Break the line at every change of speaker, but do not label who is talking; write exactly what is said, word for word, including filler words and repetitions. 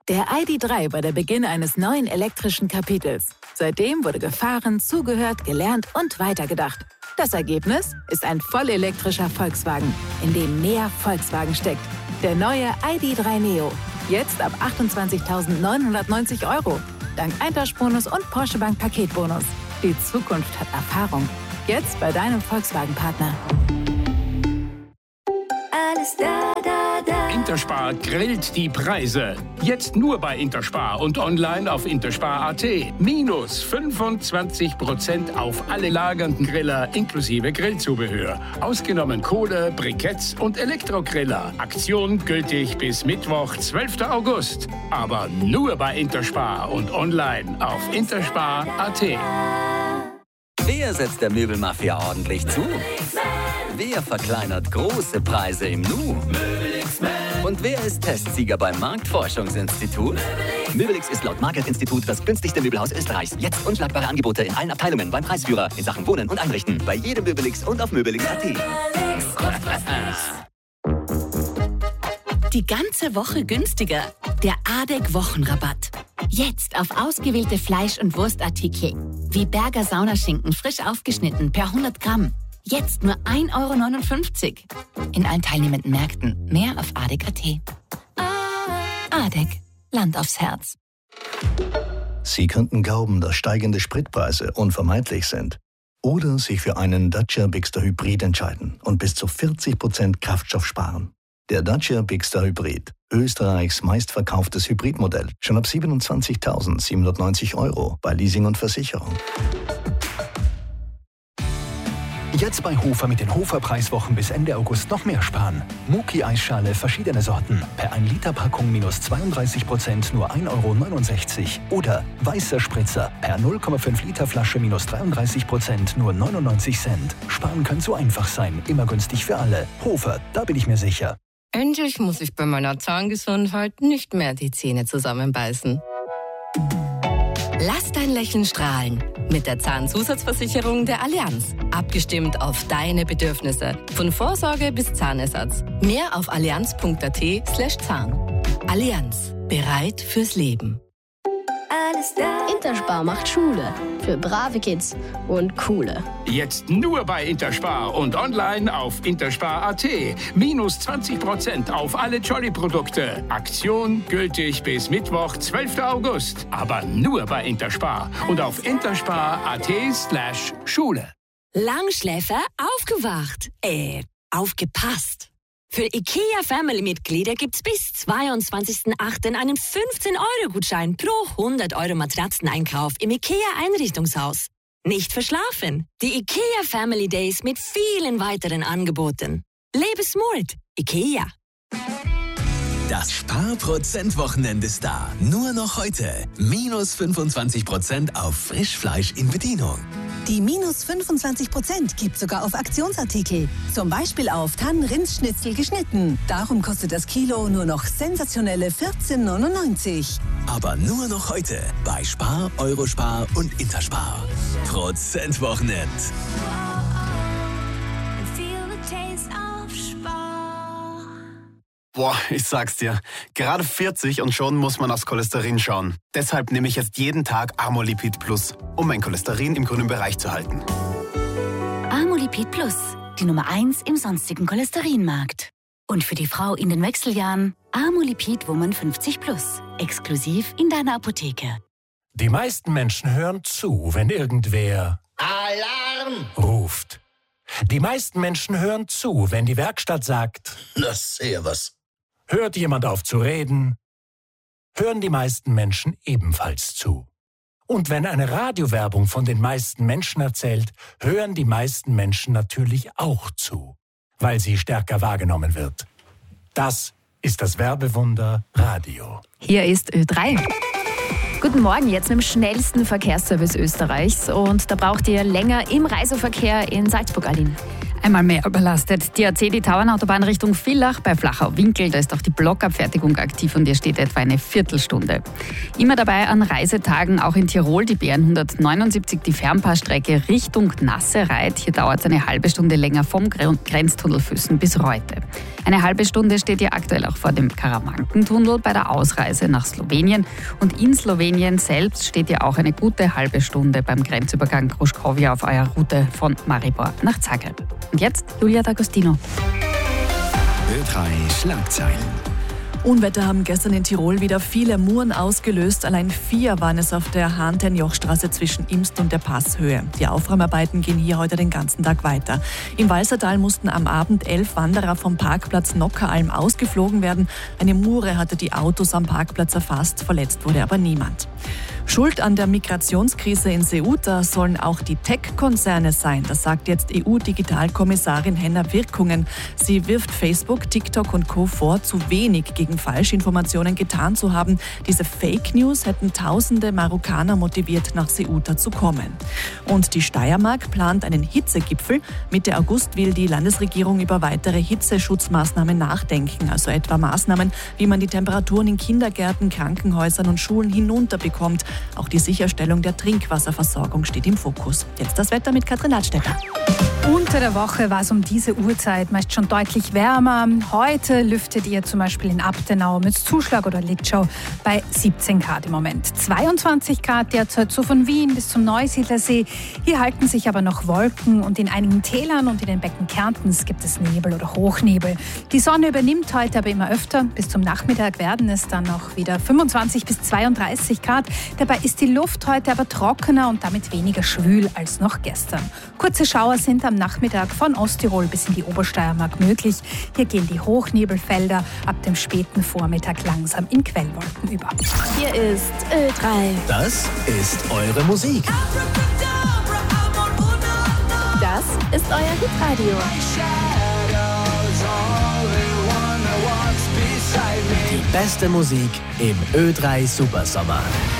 Der I D drei war der Beginn eines neuen elektrischen Kapitels. Seitdem wurde gefahren, zugehört, gelernt und weitergedacht. Das Ergebnis ist ein vollelektrischer Volkswagen, in dem mehr Volkswagen steckt. Der neue I D drei Neo. Jetzt ab achtundzwanzigtausendneunhundertneunzig Euro. Dank Eintauschbonus und Porsche Bank Paketbonus. Die Zukunft hat Erfahrung. Jetzt bei deinem Volkswagen-Partner.
Alles da, da, da.
Interspar grillt die Preise. Jetzt nur bei Interspar und online auf interspar punkt at. Minus fünfundzwanzig Prozent auf alle lagernden Griller inklusive Grillzubehör. Ausgenommen Kohle, Briketts und Elektrogriller. Aktion gültig bis Mittwoch, zwölften August. Aber nur bei Interspar und online auf interspar punkt at.
Wer setzt der Möbelmafia ordentlich zu? Wer verkleinert große Preise im Nu? Und wer ist Testsieger beim Marktforschungsinstitut? Möbelix ist laut Market-Institut das günstigste Möbelhaus Österreichs. Jetzt unschlagbare Angebote in allen Abteilungen beim Preisführer in Sachen Wohnen und Einrichten. Bei jedem Möbelix und auf möbelix punkt at.
Die ganze Woche günstiger. Der A D E C-Wochenrabatt. Jetzt auf ausgewählte Fleisch- und Wurstartikel. Wie Berger Saunaschinken frisch aufgeschnitten per hundert Gramm. Jetzt nur ein Euro neunundfünfzig. In allen teilnehmenden Märkten. Mehr auf A D E C punkt at. A D E C. Land aufs Herz.
Sie könnten glauben, dass steigende Spritpreise unvermeidlich sind. Oder sich für einen Dacia Bigster Hybrid entscheiden und bis zu vierzig Prozent Kraftstoff sparen. Der Dacia Bigster Hybrid, Österreichs meistverkauftes Hybridmodell, schon ab siebenundzwanzigtausendsiebenhundertneunzig Euro bei Leasing und Versicherung.
Jetzt bei Hofer mit den Hofer-Preiswochen bis Ende August noch mehr sparen. Muki-Eisschale verschiedene Sorten. Per ein Liter Packung minus zweiunddreißig Prozent nur ein Euro neunundsechzig. Oder weißer Spritzer per null Komma fünf Liter Flasche minus dreiunddreißig Prozent nur neunundneunzig Cent. Sparen kann so einfach sein. Immer günstig für alle. Hofer, da bin ich mir sicher.
Endlich muss ich bei meiner Zahngesundheit nicht mehr die Zähne zusammenbeißen. Lass dein Lächeln strahlen mit der Zahnzusatzversicherung der Allianz. Abgestimmt auf deine Bedürfnisse. Von Vorsorge bis Zahnersatz. Mehr auf allianz punkt at slash Zahn. Allianz. Bereit fürs Leben.
Alles da.
Interspar macht Schule. Für brave Kids und coole.
Jetzt nur bei Interspar und online auf interspar punkt at. Minus zwanzig Prozent auf alle Jolly-Produkte. Aktion gültig bis Mittwoch, zwölften August. Aber nur bei Interspar und auf interspar punkt at slash Schule.
Langschläfer aufgewacht. Äh, aufgepasst. Für IKEA-Family-Mitglieder gibt's bis zweiundzwanzigsten achten einen fünfzehn Euro Gutschein pro hundert Euro Matratzeneinkauf im IKEA-Einrichtungshaus. Nicht verschlafen. Die IKEA Family Days mit vielen weiteren Angeboten. Lebe smart. IKEA.
Das Spar-Prozent-Wochenende ist da. Nur noch heute. Minus fünfundzwanzig Prozent auf Frischfleisch in Bedienung.
Die minus fünfundzwanzig Prozent gibt sogar auf Aktionsartikel. Zum Beispiel auf Tannenrindsschnitzel geschnitten. Darum kostet das Kilo nur noch sensationelle vierzehn neunundneunzig.
Aber nur noch heute bei Spar, Eurospar und Interspar. Prozent-Wochenend.
Boah, ich sag's dir, gerade vierzig und schon muss man aufs Cholesterin schauen. Deshalb nehme ich jetzt jeden Tag Amolipid Plus, um mein Cholesterin im grünen Bereich zu halten.
Amolipid Plus, die Nummer eins im sonstigen Cholesterinmarkt. Und für die Frau in den Wechseljahren Amolipid Woman fünfzig Plus, exklusiv in deiner Apotheke.
Die meisten Menschen hören zu, wenn irgendwer
Alarm
ruft. Die meisten Menschen hören zu, wenn die Werkstatt sagt,
das sehe was.
Hört jemand auf zu reden, hören die meisten Menschen ebenfalls zu. Und wenn eine Radiowerbung von den meisten Menschen erzählt, hören die meisten Menschen natürlich auch zu, weil sie stärker wahrgenommen wird. Das ist das Werbewunder Radio.
Hier ist Ö drei. Guten Morgen, jetzt mit dem schnellsten Verkehrsservice Österreichs. Und da braucht ihr länger im Reiseverkehr in Salzburg, Aline. Einmal mehr überlastet. Die A C, die Tauernautobahn Richtung Villach bei Flachau-Winkel. Da ist auch die Blockabfertigung aktiv und ihr steht etwa eine Viertelstunde. Immer dabei an Reisetagen, auch in Tirol, die B N hundertneunundsiebzig, die Fernpassstrecke Richtung Nassereit. Hier dauert es eine halbe Stunde länger vom Grenztunnel Füssen bis Reute. Eine halbe Stunde steht ihr aktuell auch vor dem Karawankentunnel bei der Ausreise nach Slowenien. Und in Slowenien selbst steht ihr auch eine gute halbe Stunde beim Grenzübergang Gruškovje auf eurer Route von Maribor nach Zagreb. Und jetzt Julia D'Agostino.
Ö drei Schlagzeilen.
Unwetter haben gestern in Tirol wieder viele Muren ausgelöst. Allein vier waren es auf der Hahn-ten-Joch-Straße zwischen Imst und der Passhöhe. Die Aufräumarbeiten gehen hier heute den ganzen Tag weiter. Im Walsertal mussten am Abend elf Wanderer vom Parkplatz Nockeralm ausgeflogen werden. Eine Mure hatte die Autos am Parkplatz erfasst, verletzt wurde aber niemand. Schuld an der Migrationskrise in Ceuta sollen auch die Tech-Konzerne sein. Das sagt jetzt E U-Digitalkommissarin Henna Wirkungen. Sie wirft Facebook, TikTok und Co. vor, zu wenig gegen Falschinformationen getan zu haben. Diese Fake News hätten tausende Marokkaner motiviert, nach Ceuta zu kommen. Und die Steiermark plant einen Hitzegipfel. Mitte August will die Landesregierung über weitere Hitzeschutzmaßnahmen nachdenken. Also etwa Maßnahmen, wie man die Temperaturen in Kindergärten, Krankenhäusern und Schulen hinunterbekommt. Auch die Sicherstellung der Trinkwasserversorgung steht im Fokus. Jetzt das Wetter mit Katrin Ladstätter.
Unter der Woche war es um diese Uhrzeit meist schon deutlich wärmer. Heute lüftet ihr zum Beispiel in Abtenau mit Zuschlag oder Litschau bei siebzehn Grad im Moment. zweiundzwanzig Grad derzeit so von Wien bis zum Neusiedlersee. Hier halten sich aber noch Wolken und in einigen Tälern und in den Becken Kärntens gibt es Nebel oder Hochnebel. Die Sonne übernimmt heute aber immer öfter. Bis zum Nachmittag werden es dann noch wieder fünfundzwanzig bis zweiunddreißig Grad. Dabei ist die Luft heute aber trockener und damit weniger schwül als noch gestern. Kurze Schauer sind am Nachmittag von Osttirol bis in die Obersteiermark möglich. Hier gehen die Hochnebelfelder ab dem späten Vormittag langsam in Quellwolken über.
Hier ist Ö drei.
Das ist eure Musik.
Das ist euer Hitradio.
Die beste Musik im Ö drei Supersommer.